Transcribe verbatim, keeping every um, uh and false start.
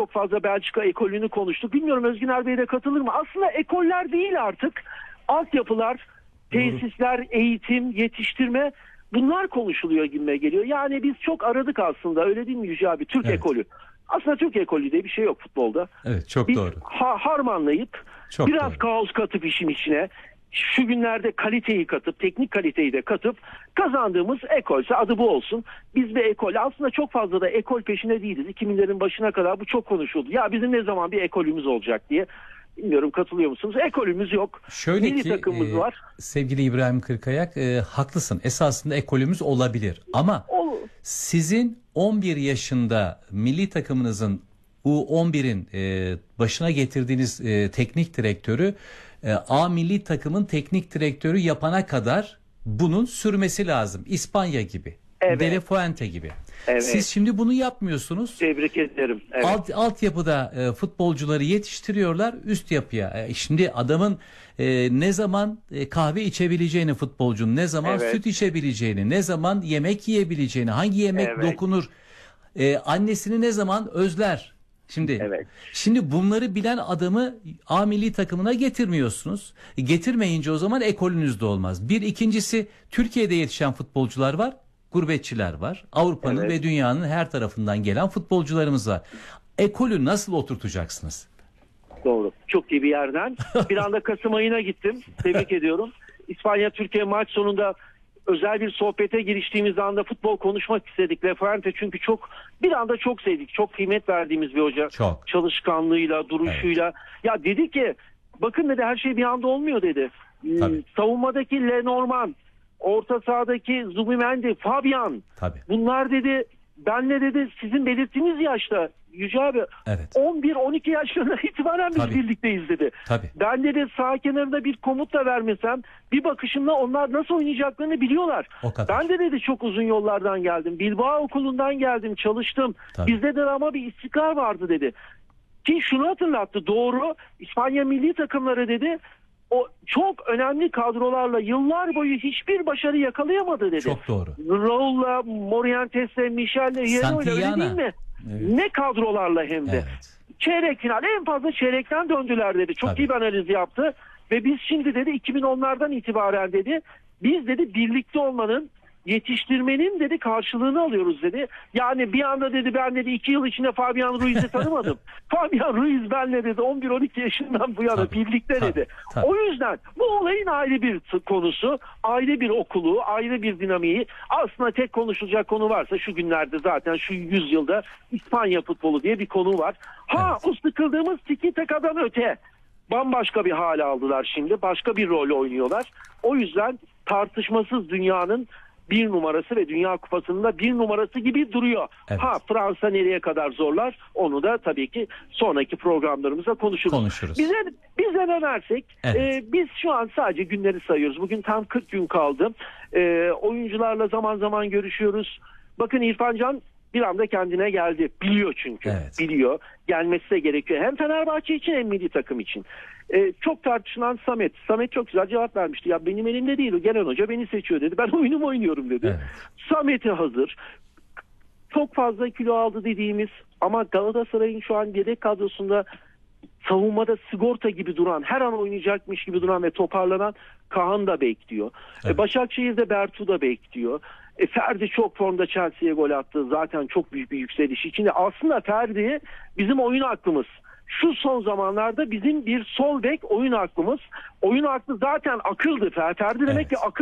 çok fazla Belçika ekolünü konuştuk. Bilmiyorum Özgüner Bey de katılır mı? Aslında ekoller değil artık. Altyapılar, tesisler, eğitim, yetiştirme, bunlar konuşuluyor gibime geliyor. Yani biz çok aradık aslında, öyle değil mi Yüce abi? Türk Evet. ekolü. Aslında Türk ekolü diye bir şey yok futbolda. Evet, çok Biz doğru. Ha, harmanlayıp Çok biraz doğru. kaos katıp işin içine, şu günlerde kaliteyi katıp, teknik kaliteyi de katıp kazandığımız ekolse adı bu olsun. Biz bir ekol, aslında çok fazla da ekol peşine değiliz. iki binlerin başına kadar bu çok konuşuldu. Ya bizim ne zaman bir ekolümüz olacak diye. Bilmiyorum, katılıyor musunuz? Ekolümüz yok. Şöyle Milli ki takımımız e, var. sevgili İbrahim Kırkayak, e, haklısın. Esasında ekolümüz olabilir. Ama O, sizin on bir yaşında milli takımınızın U on birin e, başına getirdiğiniz e, teknik direktörü e, A milli takımın teknik direktörü yapana kadar bunun sürmesi lazım. İspanya gibi. Evet. De La Fuente gibi. Evet. Siz şimdi bunu yapmıyorsunuz. tebrik ederim. Evet. Alt altyapıda e, futbolcuları yetiştiriyorlar üst yapıya. E, şimdi adamın e, ne zaman e, kahve içebileceğini, futbolcunun ne zaman Evet. süt içebileceğini, ne zaman yemek yiyebileceğini, hangi yemek Evet. dokunur, e, annesini ne zaman özler. Şimdi Evet. şimdi bunları bilen adamı A milli takımına getirmiyorsunuz. E, getirmeyince o zaman ekolünüz de olmaz. Bir ikincisi, Türkiye'de yetişen futbolcular var. Gurbetçiler var. Avrupa'nın Evet. ve dünyanın her tarafından gelen futbolcularımız var. Ekolü nasıl oturtacaksınız? Doğru. Çok iyi bir yerden. Bir anda Kasım ayına gittim. Tebrik ediyorum. İspanya-Türkiye maç sonunda özel bir sohbete giriştiğimiz anda futbol konuşmak istedik. La Fuente çünkü çok, bir anda çok sevdik. Çok kıymet verdiğimiz bir hoca. Çok. Çalışkanlığıyla, duruşuyla. Ya dedi ki, bakın dedi, her şey bir anda olmuyor dedi. Tabii. Hmm, Savunmadaki Lenormand, orta sahadaki Zubimendi, Fabian. Tabii. Bunlar dedi, benle dedi sizin belirttiğiniz yaşta Yüce abi, Evet. on bir on iki yaşlarından itibaren biz Tabii. birlikteyiz dedi. Tabii. Ben dedi sağ kenarında bir komut da vermesem, bir bakışımla onlar nasıl oynayacaklarını biliyorlar. O kadar. Ben de dedi çok uzun yollardan geldim. Bilbao okulundan geldim, çalıştım. Tabii. Bizde de ama bir istikrar vardı dedi. Ki şunu hatırlattı, doğru, İspanya milli takımları dedi, o çok önemli kadrolarla yıllar boyu hiçbir başarı yakalayamadı dedi. Çok doğru. Raul'la, Morientes'le, Michel'le, Yerino'yla, öyle değil mi? Evet. Ne kadrolarla hem de. Evet. Çeyrek final, en fazla çeyrekten döndüler dedi. Çok Tabii. iyi bir analiz yaptı. Ve biz şimdi dedi iki bin onlardan itibaren dedi, biz dedi birlikte olmanın, yetiştirmenin dedi karşılığını alıyoruz dedi. Yani bir anda dedi ben dedi iki yıl içinde Fabian Ruiz'i tanımadım. Fabian Ruiz benle dedi on bir on iki yaşından bu yana Tabii, birlikte tabii, dedi. tabii. O yüzden bu olayın ayrı bir konusu, ayrı bir okulu, ayrı bir dinamiği. Aslında tek konuşulacak konu varsa şu günlerde, zaten şu yüzyılda İspanya futbolu diye bir konu var. Ha, Evet. o sıkıldığımız tiki takadan öte bambaşka bir hale aldılar şimdi. Başka bir rol oynuyorlar. O yüzden tartışmasız dünyanın bir numarası ve Dünya Kupası'nın da bir numarası gibi duruyor. Evet. Ha, Fransa nereye kadar zorlar? Onu da tabii ki sonraki programlarımızda konuşuruz. Konuşuruz. Bize, bize ne dersek, Evet. e, biz şu an sadece günleri sayıyoruz. Bugün tam kırk gün kaldı. E, oyuncularla zaman zaman görüşüyoruz. Bakın İrfan Can bir anda kendine geldi. Biliyor çünkü. Evet. Biliyor. Gelmesi de gerekiyor. Hem Fenerbahçe için hem milli takım için. Ee, çok tartışılan Samet. Samet çok güzel cevap vermişti. Ya benim elimde değil. Genel hoca beni seçiyor dedi. Ben oyunumu oynuyorum dedi. Evet. Samet'i hazır. Çok fazla kilo aldı dediğimiz ama Galatasaray'ın şu an yedek kadrosunda savunmada sigorta gibi duran, her an oynayacakmış gibi duran ve toparlanan Kaan da bekliyor. Evet. E, Başakşehir'de Bertu da bekliyor. E, Ferdi çok formda, Chelsea'ye gol attı. Zaten çok büyük bir yükseliş içinde. Aslında Ferdi bizim oyun aklımız. Şu son zamanlarda bizim bir sol bek oyun aklımız. Oyun aklı zaten akıldı. Ferdi demek Evet. ki akıl.